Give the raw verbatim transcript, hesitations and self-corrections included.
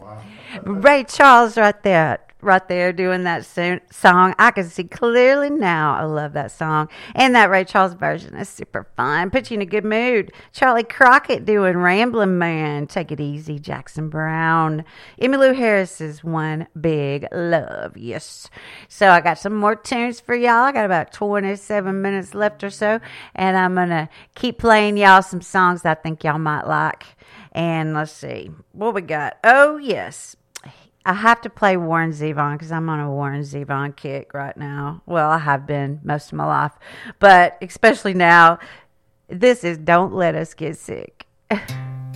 Wow. Ray Charles right there, right there doing that so- song. I can see clearly now. I love that song. And that Ray Charles version is super fun. Puts you in a good mood. Charlie Crockett doing Ramblin' Man. Take It Easy, Jackson Brown. Emmylou Harris's One Big Love. Yes. So I got some more tunes for y'all. I got about twenty-seven minutes left or so. And I'm going to keep playing y'all some songs that I think y'all might like. And let's see. What we got? Oh, yes. I have to play Warren Zevon because I'm on a Warren Zevon kick right now. Well, I have been most of my life. But especially now, this is Don't Let Us Get Sick.